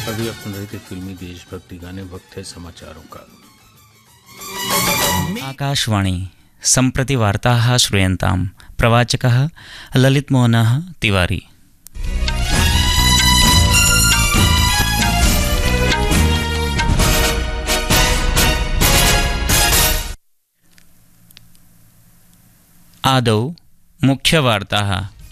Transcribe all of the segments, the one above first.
अभी आप सुन रहे थे फिल्मी देशभक्ति गाने। वक्त है समाचारों का। आकाशवाणी सम्प्रति वार्ताः श्रूयन्तां। प्रवाचकः ललितमोहनः तिवारी। आदौ मुख्यवार्ताः।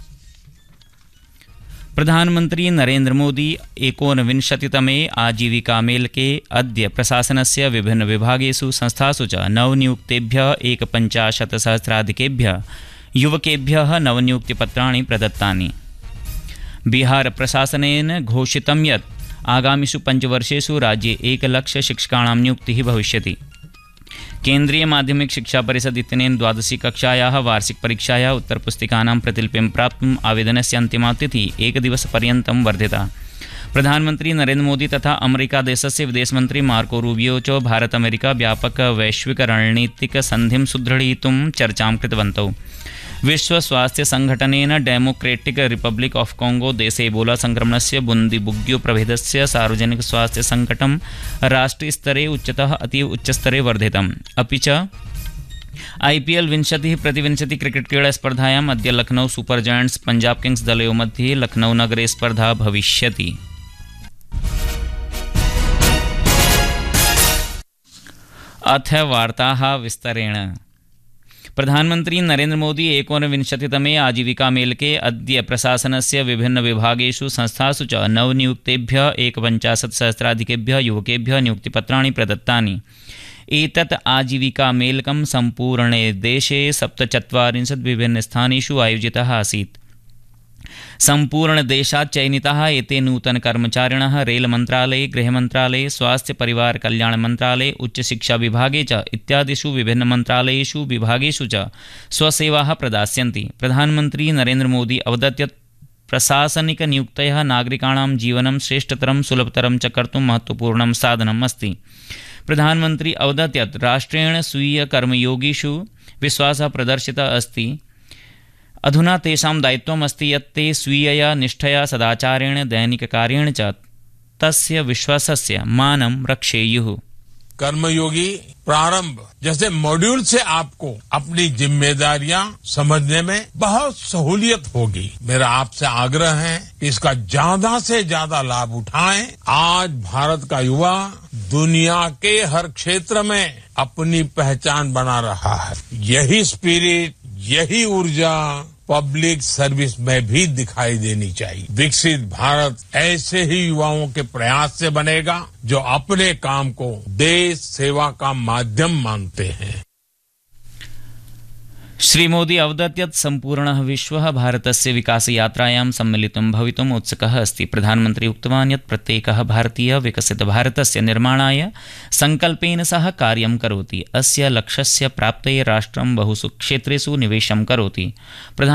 प्रधानमन्त्री नरेन्द्र मोदी 29तमे आजीविकामेलके अद्य प्रशासनस्य विभिन्नविभागेषु संस्थासु च नवनियुक्तेभ्यः 51,000 युवकेभ्यः नवनियुक्तिपत्राणि प्रदत्तानि। बिहारप्रशासनेन घोषितं यत् आगामिषु 5 वर्षेषु राज्ये 1,00,000 शिक्षकाणां नियुक्तिः भविष्यति। केन्द्रीय माध्यमिक शिक्षा परिषद इत्यनेन 12वी कक्षायाः वार्षिकपरीक्षायाः उत्तरपुस्तिकानां प्रतिलिपिं प्राप्तुम् आवेदनस्य अन्तिमा तिथिः एकदिवसपर्यन्तं वर्धिता। प्रधानमन्त्री नरेन्द्र मोदी तथा अमेरिकादेशस्य विदेशमन्त्री मार्को रूबियो च भारत अमेरिका व्यापक वैश्विक रणनीतिक सन्धिं सुदृढयितुं चर्चां कृतवन्तौ। विश्व स्वास्थ्य संघटनेन डेमोक्रेटिक रिपब्लिक ऑफ कोंगो देशे एबोला संक्रमणस्य बुंदीबुग्यो प्रभेदस्य सार्वजनिक स्वास्थ्य संकटं राष्ट्रीयस्तरे उच्चतः अतीव उच्चस्तरे वर्धितम्। अपि च IPL 20-20 क्रिकेट क्रीडा स्पर्धायाम् अद्य Lucknow super giants Punjab Kings दलयोः मध्ये लखनऊ नगरे स्पर्धा भविष्यति। अथ वार्ताः विस्तरेण। प्रधानमन्त्री नरेन्द्र मोदी 29तमे आजीविकामेलके अद्य प्रशासनस्य विभिन्नविभागेषु संस्थासु च नवनियुक्तेभ्यः 51,000 युवकेभ्यः नियुक्तिपत्राणि प्रदत्तानि। एतत् आजीविकामेलकं सम्पूर्णे देशे 47 विभिन्नस्थानेषु आयोजितः आसीत्। सम्पूर्णदेशात् चयनिताः एते नूतनकर्मचारिणः रेलमन्त्रालये, गृहमन्त्रालये, स्वास्थ्य परिवार कल्याण मन्त्रालये, उच्चशिक्षाविभागे च इत्यादिषु विभिन्नमन्त्रालयेषु विभागेषु च स्वसेवाः प्रदास्यन्ति। प्रधानमन्त्री नरेन्द्र मोदी अवदत् यत् प्रशासनिकनियुक्तयः नागरिकाणां जीवनं श्रेष्ठतरं सुलभतरं च कर्तुं महत्त्वपूर्णं साधनम् अस्ति। प्रधानमन्त्री अवदत् यत् राष्ट्रेण स्वीयकर्मयोगिषु विश्वासः प्रदर्शितः अस्ति। अधुना तेषां दायित्वम् अस्ति यत् ते स्वीयया निष्ठया सदाचारेण दैनिककार्येण च तस्य विश्वासस्य मानं रक्षेयुः। कर्मयोगी प्रारंभ जैसे मॉड्यूल से आपको अपनी जिम्मेदारियां समझने में बहुत सहूलियत होगी। मेरा आपसे आग्रह है कि इसका ज्यादा से ज्यादा लाभ उठाएं। आज भारत का युवा दुनिया के हर क्षेत्र में अपनी पहचान बना रहा है। यही स्पिरिट, यही ऊर्जा पब्लिक सर्विस में भी दिखाई देनी चाहिए। विकसित भारत ऐसे ही युवाओं के प्रयास से बनेगा जो अपने काम को देश सेवा का माध्यम मानते हैं। श्रीमोदी अवदत् यत् सम्पूर्णः विश्वः भारतस्य विकासयात्रायां सम्मिलितं भवितुम् उत्सुकः अस्ति। प्रधानमन्त्री उक्तवान् यत् प्रत्येकः भारतीयः विकसितभारतस्य निर्माणाय सङ्कल्पेन सह कार्यं करोति। अस्य लक्ष्यस्य प्राप्तये राष्ट्रं बहुषु क्षेत्रेषु निवेशं करोति।